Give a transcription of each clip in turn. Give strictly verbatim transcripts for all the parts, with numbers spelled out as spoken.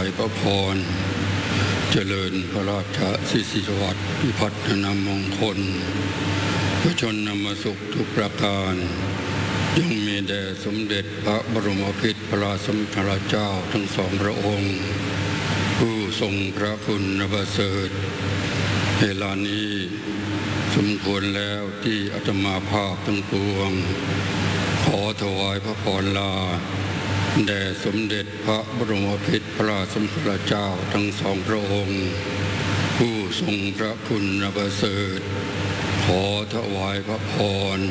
พระพรเจริญพระราชสิริวัตรพิพัฒนมงคลพระชนมสุขทุกประการจงมีแด่สมเด็จพระบรมพิตรพระราชสมภารเจ้าทั้งสองพระองค์ผู้ทรงพระคุณประเสริฐเวลานี้สมควรแล้วที่อาตมาภาพทั้งปวงขอถวายพระพรลาแด่สมเด็จพระบรมพิตรพระราชสมภารเจ้าทั้งสองพระองค์ผู้ทรงพระคุณประเสริฐขอถวายพระพร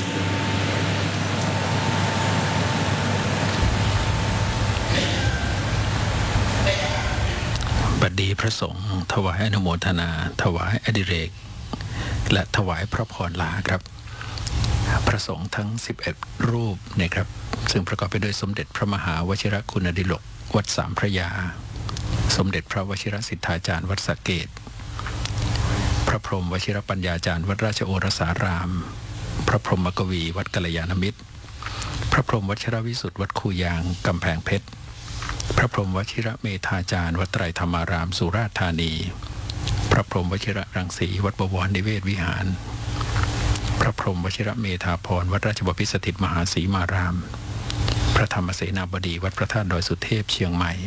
บัดนี้พระสงฆ์ถวายอนุโมทนาถวายอดิเรกและถวายพระพรลาครับพระสงฆ์ทั้งสิบเอ็ดรูปนะครับซึ่งประกอบไปด้วยสมเด็จพระมหาวชิรคุณดิลกวัดสามพระยาสมเด็จพระวชิรสิทธาจารย์วัดสระเกษพระพรหมวชิรปัญญาจารย์วัดราชโอรสารามพระพรหมกวีวัดกัลยาณมิตรพระพรหมวชิรวิสุทธิ์วัดคูยางกำแพงเพชรพระพรหมวชิรเมธาจารย์วัดไตรธรรมารามสุราษฎร์ธานีพระพรหมวชิรรังสีวัดบวรนิเวศวิหารพระพรหมวชิรเมธาพรวัดราชบพิตรสถิตมหาศรีมารามพระธรรมเสนาบดีวัดพระธาตุดอยสุเทพเชียงใหม่